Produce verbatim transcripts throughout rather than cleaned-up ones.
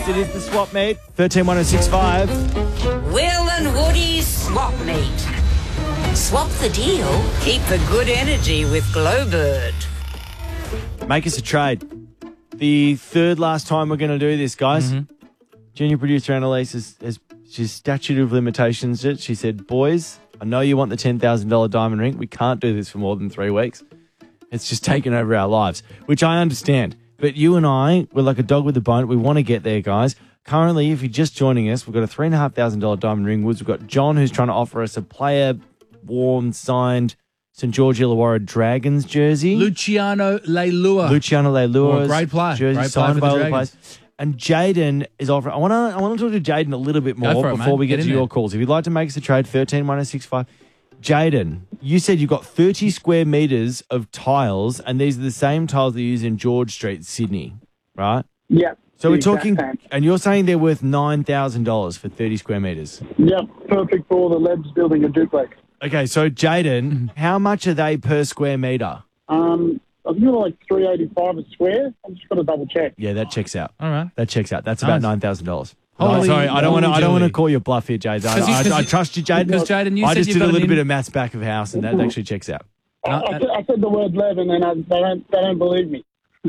It is the swap meet, thirteen one oh six five. Will and Woody's swap meet. Swap the deal, keep the good energy with Glowbird. Make us a trade. The third last time we're going to do this, guys. Mm-hmm. Junior producer Annalise has, has she's statute of limitations. It. She said, boys, I know you want the ten thousand dollars diamond ring. We can't do this for more than three weeks. It's just taken over our lives, which I understand. But you and I, we're like a dog with a bone. We want to get there, guys. Currently, if you're just joining us, we've got a three thousand five hundred dollars diamond ring woods. We've got John, who's trying to offer us a player worn, signed Saint George Illawarra Dragons jersey. Luciano Leilua. Luciano Leilua's great player. jersey Great signed player by for all the the players. And Jaden is offering. I want to. I want to talk to Jaden a little bit more it, before mate. we get, Get to in your there. calls. If you'd like to make us a trade, thirteen one oh six five. Jaden, you said you've got thirty square meters of tiles, and these are the same tiles they use in George Street, Sydney, right? Yep. So we're Exact talking, same. and you're saying they're worth nine thousand dollars for thirty square meters. Yep, perfect for the Lebs building a duplex. Okay, so Jaden, how much are they per square meter? Um, I think they're like three eighty-five a square. I'm just got to double check. Yeah, that checks out. All right. That checks out. That's Nice. about nine thousand dollars. Holy- Sorry, I don't want to. I don't want to holy call you a bluff here, Jaden. I, 'Cause you- I, 'cause I you- trust you, Jaden. because, Jaden, you I said just you've did got a an little in- bit of maths back of house, and that actually checks out. I, No, I, said, I said the word Leb, and then I, they don't. They don't believe me.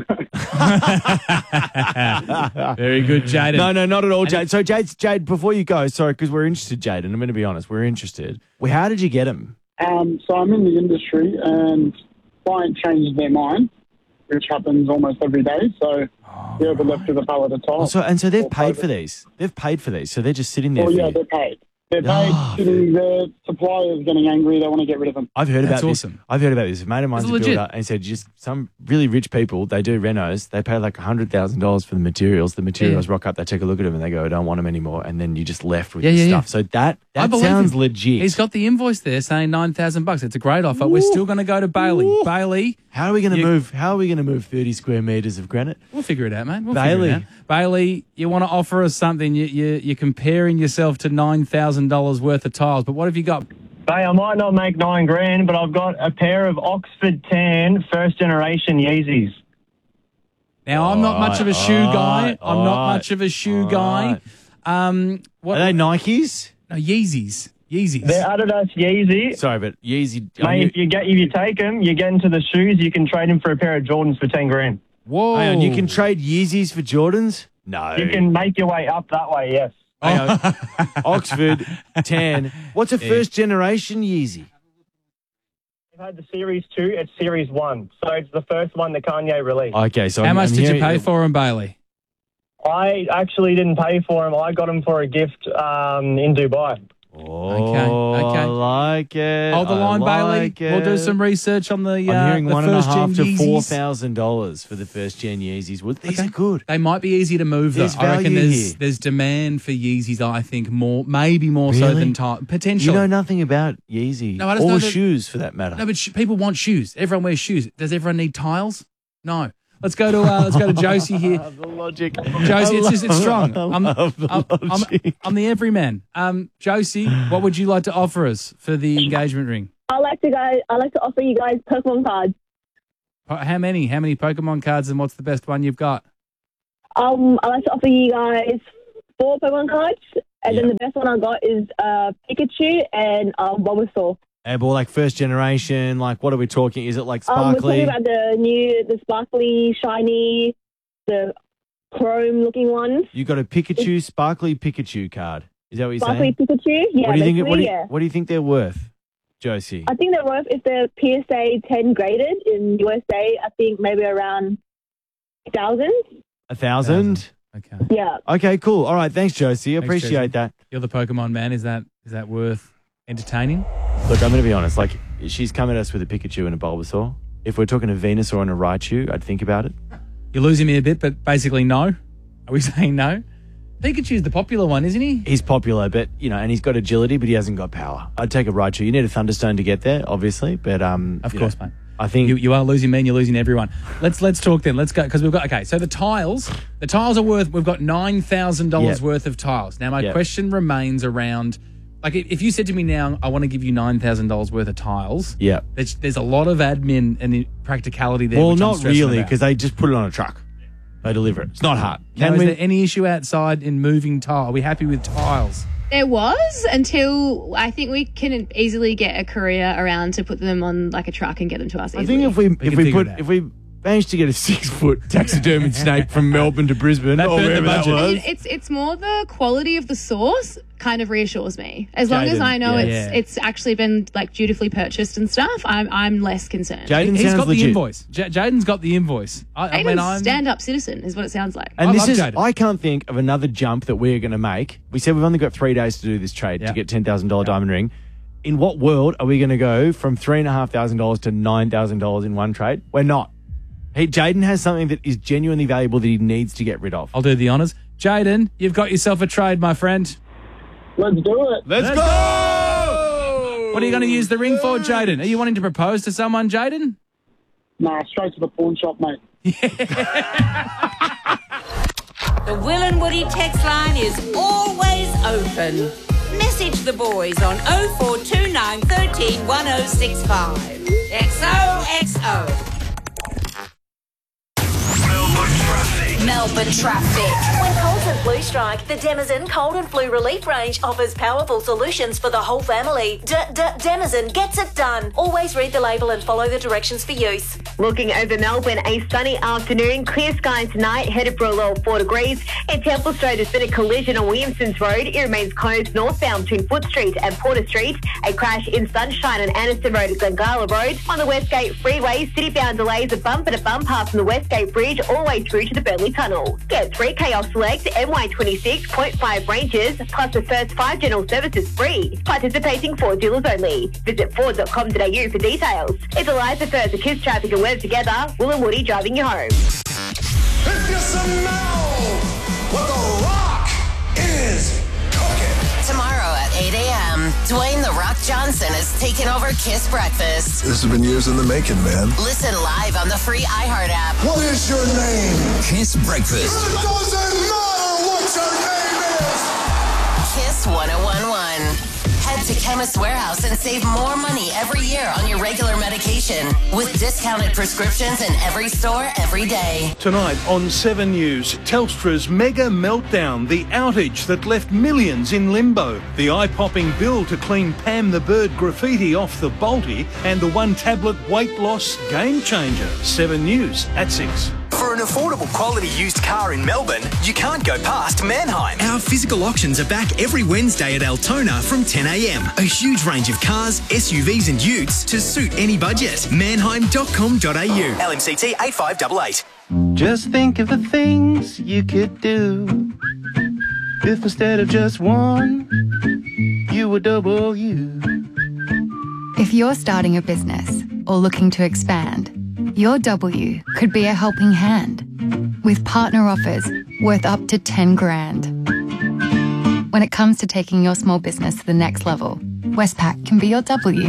Very good, Jaden. No, no, not at all, Jade. So, Jade, Jade, before you go, sorry, because we're interested, Jade, and I'm going to be honest, we're interested. Well, how did you get him? Um, so I'm in the industry, and client changes their mind, which happens almost every day. So yeah, we're left with a pallet of tiles. Oh, so, and so they've Or paid private. for these. They've paid for these, so they're just sitting there. Well, for yeah, you. they're paid. They're paid. Oh, sitting there. Suppliers getting angry. They want to get rid of them. I've heard That's about awesome. this. I've heard about this. A mate of mine's It's a legit. builder, and he said just some really rich people. They do renos. They pay like a hundred thousand dollars for the materials. The materials rock up. They take a look at them and they go, "I don't want them anymore." And then you just left with Yeah, the yeah, stuff. yeah. So that I that believe sounds him. legit. He's got the invoice there saying nine thousand bucks. It's a great offer. We're still going to go to Bailey. Ooh. Bailey, How are we going to You- move? How are we going to move thirty square meters of granite? we'll figure it out, mate. We'll Bailey. figure it out. Bailey, you want to offer us something? You, you, you're comparing yourself to nine thousand dollars worth of tiles, but what have you got? Hey, I might not make nine grand, but I've got a pair of Oxford Tan first generation Yeezys. Now, I'm not much of a shoe Alright, guy. I'm not alright, much of a shoe alright. guy. Um, what? Are they Nikes? No, Yeezys. Yeezys. They're Adidas Yeezy. Sorry, but Yeezy. Mate, if you get if you take them, you get into the shoes. You can trade them for a pair of Jordans for ten grand. Whoa. Hang on, you can trade Yeezys for Jordans? No. You can make your way up that way. Yes. Hang on. Oxford, tan. What's a first generation Yeezy? We've had the Series two. It's Series one, so it's the first one that Kanye released. Okay, so How I'm, much I'm did you hearing- pay for them, Bailey? I actually didn't pay for them. I got them for a gift um, in Dubai. Oh, Okay, okay. I like it. Hold the I line, like Bailey. We'll do it. some research on the, uh, I'm hearing the one and a first half gen to four Yeezys. thousand dollars for the first gen Yeezys. Well, these Okay. are good. They might be easy to move, though. There's I reckon value there's here. there's demand for Yeezys, I think, more, maybe more so Really? than time. Potential. You know nothing about Yeezy No, I just or know that- shoes for that matter. No, but sh- people want shoes. Everyone wears shoes. Does everyone need tiles? No. Let's go to uh, let's go to Josie here. the logic. Josie, it's just it's strong. I'm, I love the I'm, I'm, logic. I'm the everyman. Um, Josie, what would you like to offer us for the engagement ring? I like to go. I like to offer you guys Pokemon cards. Po- How many? How many Pokemon cards, and what's the best one you've got? Um, I like to offer you guys four Pokemon cards, and Yeah. then the best one I got is uh, Pikachu and um, Bulbasaur. And well, like first generation, like what are we talking? Is it like Um, we're sparkly? talking about the new, the sparkly, shiny, the chrome-looking ones. You got a Pikachu, sparkly Pikachu card. Is that what you're Sparkly saying? Pikachu. Yeah, what do you think? What do you, yeah. what do you think they're worth, Josie? I think they're worth, if they're P S A ten graded in U S A, I think maybe around one thousand. A thousand? Okay. Yeah. Okay, cool. All right, thanks, Josie. Thanks, Appreciate Josie. that. You're the Pokemon man. Is that is that worth entertaining? Look, I'm going to be honest. Like, she's come at us with a Pikachu and a Bulbasaur. If we're talking a Venusaur and a Raichu, I'd think about it. You're losing me a bit, but basically no. Are we saying no? Pikachu's the popular one, isn't he? He's popular, but, you know, and he's got agility, but he hasn't got power. I'd take a Raichu. You need a Thunderstone to get there, obviously, but... um, Of you course, know, mate. I think... You, you are losing me and you're losing everyone. Let's let's talk then. Let's go because we've got okay. So the tiles, the tiles are worth. We've got nine thousand dollars Yep. worth of tiles. Now my Yep. question remains around, like if if you said to me now, I want to give you nine thousand dollars worth of tiles. Yeah. There's there's a lot of admin and practicality there. Well, which I'm not stressing really, about. because they just put it on a truck. they deliver it. It's not hard. Now, Can is we? there any issue outside in moving tile? Are we happy with tiles? There was until I think we can easily get a courier around to put them on like a truck and get them to us I easily. think if we, We if can we figure put it out. if we managed to get a six foot taxidermied snake from Melbourne to Brisbane That or burnt the wherever that budget. was. It- it's it's more the quality of the sauce kind of reassures me. As long as Jaden, I know yeah. it's Yeah. it's actually been like dutifully purchased and stuff, I'm I'm less concerned. Jaden He's sounds got legit. the invoice. J- Jaden's got the invoice. I, I mean, Aiden's I'm stand-up citizen is what it sounds like. And I this love is, Jaden. I can't think of another jump that we're going to make. We said we've only got three days to do this trade Yeah. to get ten thousand dollars diamond ring. In what world are we going to go from three thousand five hundred dollars to nine thousand dollars in one trade? We're not. He, Jaden has something that is genuinely valuable that he needs to get rid of. I'll do the honours. Jaden, you've got yourself a trade, my friend. Let's do it. Let's, go! What are you going to use the ring for, Jaden? Are you wanting to propose to someone, Jaden? Nah, straight to the pawn shop, mate. The Will and Woody text line is always open. Message the boys on oh four two nine, one three, one oh six five. X O X O. Melbourne traffic. When colds and flu strike, the Denizen Cold and Flu Relief Range offers powerful solutions for the whole family. D D Denizen gets it done. Always read the label and follow the directions for use. Looking over Melbourne, a sunny afternoon, clear skies tonight, headed for a low of four degrees. In Temple Street, there's been a collision on Williamson's Road. It remains closed northbound between Foot Street and Porter Street. A crash in Sunshine on Anderson Road at Glengala Road. On the Westgate Freeway, city-bound delays a bumper to bumper from the Westgate Bridge all the way through to the Burnley Tunnel. Get three K off select M Y twenty-six point five ranges, plus the first five general services free. Participating Ford dealers only. Visit ford dot com dot a u for details. It's a live affair to Kiss Traffic and weather together. Will and Woody driving you home. If you smell what the Rock is cooking. Tomorrow at eight a.m., Dwayne The Rock Johnson has taken over Kiss Breakfast. This has been years in the making, man. Listen live on the free iHeart app. What is your name? Kiss Breakfast. It doesn't matter what your name is. Kiss one oh one one. Head to Chemist Warehouse and save more money every year on your regular medication with discounted prescriptions in every store every day. Tonight on seven News, Telstra's mega meltdown, the outage that left millions in limbo, the eye-popping bill to clean Pam the Bird graffiti off the Balti, and the one-tablet weight loss game changer. seven News at six. For an affordable quality used car in Melbourne, you can't go past Manheim. Our physical auctions are back every Wednesday at Altona from ten a.m. A huge range of cars, S U Vs and utes to suit any budget. manheim dot com dot a u. L M C T eight five eight eight. Just think of the things you could do if instead of just one, you were double you. If you're starting a business or looking to expand, your W could be a helping hand with partner offers worth up to ten grand. When it comes to taking your small business to the next level, Westpac can be your W.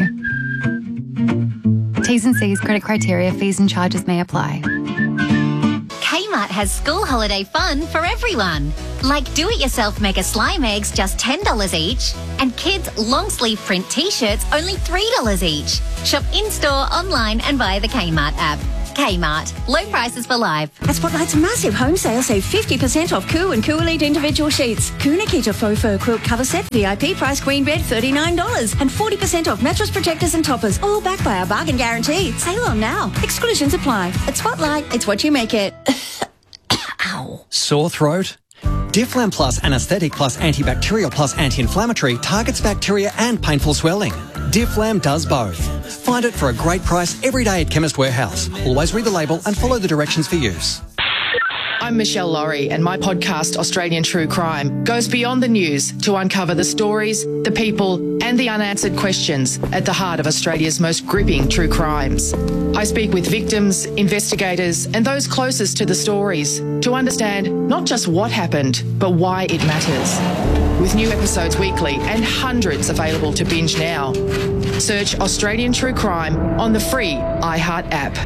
T's and C's, credit criteria, fees and charges may apply. Kmart has school holiday fun for everyone. Like do-it-yourself mega slime eggs, just ten dollars each. And kids' long-sleeve print t-shirts, only three dollars each. Shop in-store, online and via the Kmart app. Kmart. Low prices for life. At Spotlight's massive home sale, save fifty percent off Coo and Coo Elite individual sheets. Coo Nikita faux fur quilt cover set, V I P price queen bed, thirty-nine dollars. And forty percent off mattress protectors and toppers, all backed by our bargain guarantee. Sale on now. Exclusions apply. At Spotlight, it's what you make it. Ow. Sore throat? Difflam Plus Anesthetic Plus Antibacterial Plus Anti-Inflammatory targets bacteria and painful swelling. Difflam does both. Find it for a great price every day at Chemist Warehouse. Always read the label and follow the directions for use. I'm Michelle Laurie, and my podcast, Australian True Crime, goes beyond the news to uncover the stories, the people, and the unanswered questions at the heart of Australia's most gripping true crimes. I speak with victims, investigators, and those closest to the stories to understand not just what happened, but why it matters. With new episodes weekly and hundreds available to binge now. Search Australian True Crime on the free iHeart app.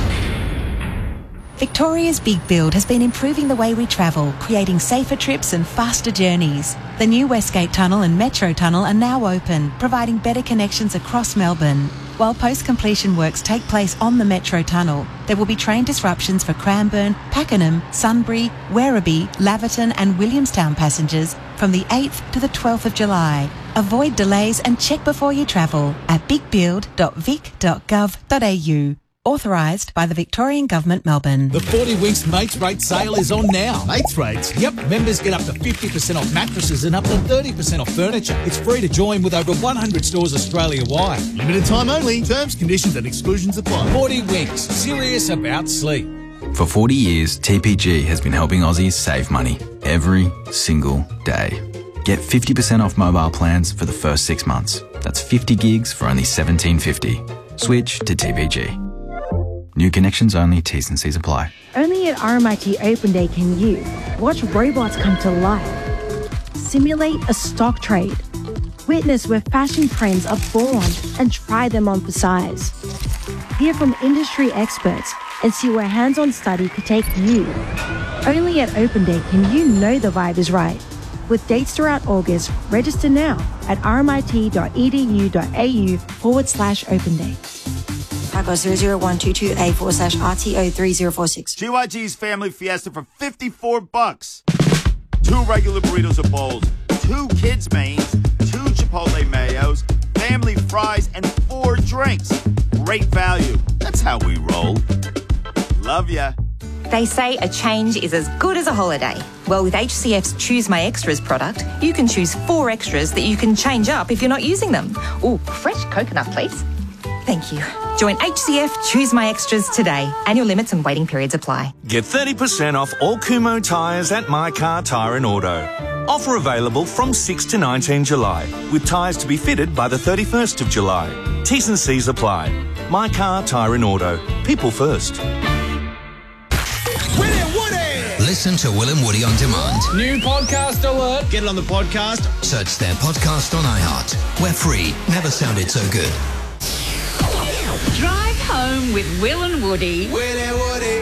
Victoria's Big Build has been improving the way we travel, creating safer trips and faster journeys. The new Westgate Tunnel and Metro Tunnel are now open, providing better connections across Melbourne. While post-completion works take place on the Metro Tunnel, there will be train disruptions for Cranbourne, Pakenham, Sunbury, Werribee, Laverton and Williamstown passengers from the eighth to the twelfth of July. Avoid delays and check before you travel at big build dot vic dot gov dot a u. Authorised by the Victorian Government, Melbourne. The forty Winks Mates Rate sale is on now. Mates Rates? Yep, members get up to fifty percent off mattresses and up to thirty percent off furniture. It's free to join with over one hundred stores Australia-wide. Limited time only. Terms, conditions and exclusions apply. forty Winks. Serious about sleep. For forty years, T P G has been helping Aussies save money every single day. Get fifty percent off mobile plans for the first six months. That's fifty gigs for only seventeen fifty. Switch to T P G. New connections only, T's and C's apply. Only at R M I T Open Day can you watch robots come to life, simulate a stock trade, witness where fashion trends are born and try them on for size, hear from industry experts and see where hands-on study could take you. Only at Open Day can you know the vibe is right. With dates throughout August, register now at rmit.edu.au forward slash open day. Taco zero zero one two two A forward slash R T O three zero four six. G Y G's Family Fiesta for fifty-four bucks. Two regular burritos or bowls, two kids' mains, two Chipotle mayos, family fries, and four drinks. Great value. That's how we roll. Love ya. They say a change is as good as a holiday. Well, with H C F's Choose My Extras product, you can choose four extras that you can change up if you're not using them. Ooh, fresh coconut, please. Thank you. Join H C F Choose My Extras today. Annual limits and waiting periods apply. Get thirty percent off all Kumo tyres at My Car Tyre and Auto. Offer available from sixth to nineteenth July, with tyres to be fitted by the thirty-first of July. T's and C's apply. My Car Tyre and Auto. People first. Listen to Will and Woody on demand. New podcast alert. Get it on the podcast. Search their podcast on iHeart. We're free. Never sounded so good. Drive home with Will and Woody. Will and Woody.